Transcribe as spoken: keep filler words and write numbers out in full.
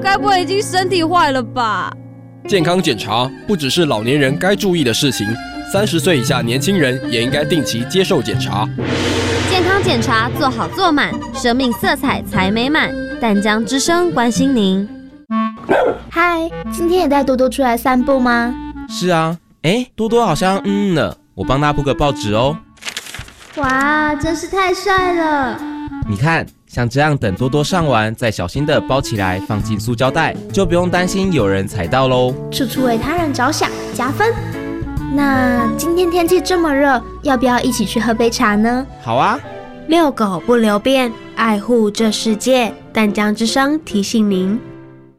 该不会已经身体坏了吧？ 健康检查不只是老年人该注意的事情，三十岁以下年轻人也应该定期接受检查。 健康检查做好做满，生命色彩才美满。淡江之声关心您。 嗨，今天也带多多出来散步吗？ 是啊，哎，多多好像嗯了，我帮他铺个报纸哦。 哇，真是太帅了！ 你看，像这样等多多上完，再小心的包起来，放进塑胶袋，就不用担心有人踩到喽。 处处为他人着想，加分。那今天天气这么热，要不要一起去喝杯茶呢？ 好啊。 遛狗不留便，爱护这世界。淡江之声提醒您。